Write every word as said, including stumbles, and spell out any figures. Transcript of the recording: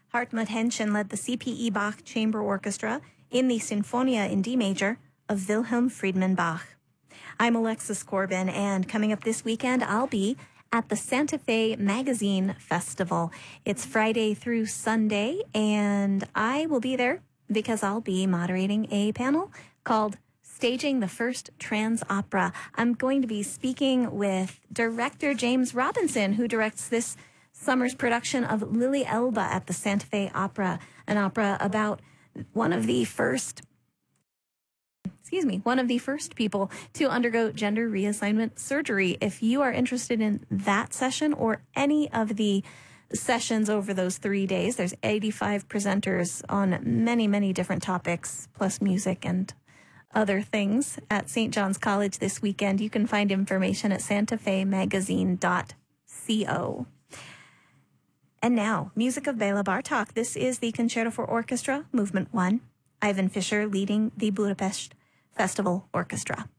Hartmut Henschen led the C P E Bach Chamber Orchestra in the Sinfonia in D major of Wilhelm Friedman Bach. I'm Alexis Corbin, and coming up this weekend, I'll be at the Santa Fe Magazine Festival. It's Friday through Sunday, and I will be there because I'll be moderating a panel called Staging the First Trans Opera. I'm going to be speaking with director James Robinson, who directs this summer's production of Lily Elba at the Santa Fe Opera, an opera about one of the first excuse me, one of the first people to undergo gender reassignment surgery. If you are interested in that session or any of the sessions over those three days, there's eighty-five presenters on many, many different topics, plus music and other things at Saint John's College this weekend. You can find information at santa fe magazine dot co. And now, music of Bela Bartok. This is the Concerto for Orchestra, Movement one. Ivan Fischer leading the Budapest Festival Orchestra.